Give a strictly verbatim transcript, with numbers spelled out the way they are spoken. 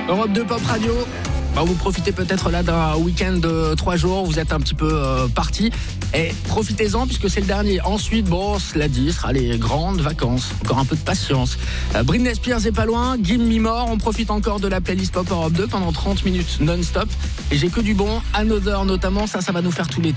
Europe deux Pop Radio. Bah, vous profitez peut-être là d'un week-end de trois jours, vous êtes un petit peu euh, parti. Et profitez-en puisque c'est le dernier. Ensuite, bon, cela dit, ce sera les grandes vacances. Encore un peu de patience. Euh, Britney Spears est pas loin, Give Me More. On profite encore de la playlist Pop Europe deux pendant trente minutes non-stop. Et j'ai que du bon. Another notamment, ça, ça va nous faire tous les